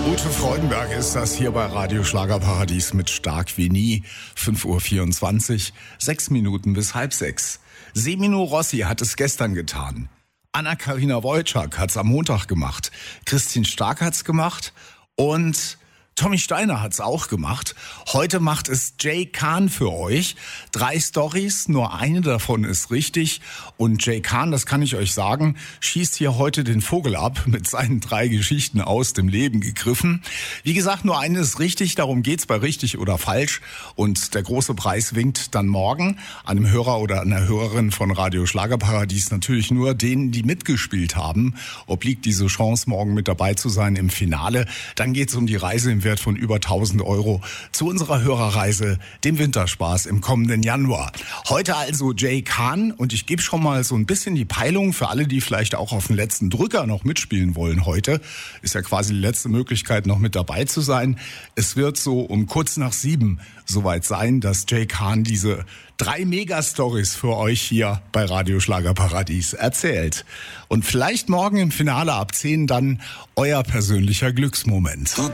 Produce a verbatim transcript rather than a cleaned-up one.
Ute Freudenberg ist das hier bei Radio Schlagerparadies mit Stark wie nie. fünf Uhr vierundzwanzig, sechs Minuten bis halb sechs. Semino Rossi hat es gestern getan. Anna-Karina Wojcik hat's am Montag gemacht. Christine Stark hat's gemacht und Tommy Steiner hat's auch gemacht. Heute macht es Jay Khan für euch. Drei Storys, nur eine davon ist richtig. Und Jay Khan, das kann ich euch sagen, schießt hier heute den Vogel ab, mit seinen drei Geschichten aus dem Leben gegriffen. Wie gesagt, nur eine ist richtig, darum geht's bei richtig oder falsch. Und der große Preis winkt dann morgen einem Hörer oder einer Hörerin von Radio Schlagerparadies, natürlich nur denen, die mitgespielt haben. Obliegt diese Chance, morgen mit dabei zu sein im Finale. Dann geht's um die Reise im Wert von über tausend Euro zu unserer Hörerreise, dem Winterspaß im kommenden Januar. Heute also Jay Khan und ich gebe schon mal so ein bisschen die Peilung für alle, die vielleicht auch auf den letzten Drücker noch mitspielen wollen heute. Ist ja quasi die letzte Möglichkeit, noch mit dabei zu sein. Es wird so um kurz nach sieben soweit sein, dass Jay Khan diese drei Megastories für euch hier bei Radio Schlagerparadies erzählt. Und vielleicht morgen im Finale ab zehn dann euer persönlicher Glücksmoment.